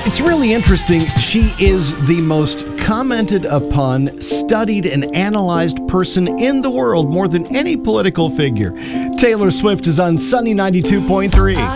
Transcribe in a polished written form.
It's really interesting. She is the most commented upon, studied, and analyzed person in the world, more than any political figure. Taylor Swift is on Sunny 92.3.